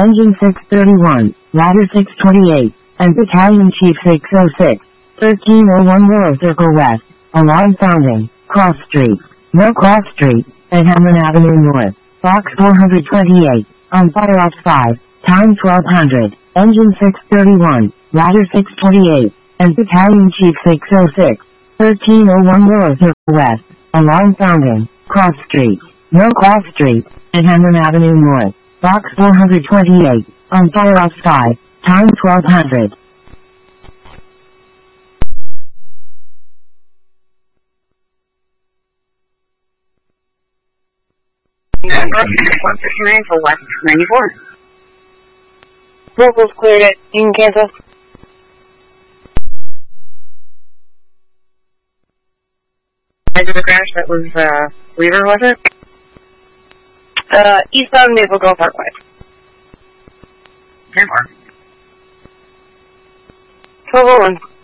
Engine 631, Ladder 628, and Battalion Chief 606. 1301 Willow Circle West, alarm sounding, Cross Street, no Cross Street, at Hamlin Avenue North, Box 428, on fire off 5, time 1200, Engine 631, Ladder 628, and Battalion Chief 606, 1301 Willow Circle West, alarm sounding, Cross Street, no Cross Street, at Hamlin Avenue North, Box 428, on fire off 5, time 1200. For West 94. Locals cleared it. You can cancel. Edge of the crash, that was, Weaver, was it? Eastbound Maple Grove Parkway. Here, Mark. 1201.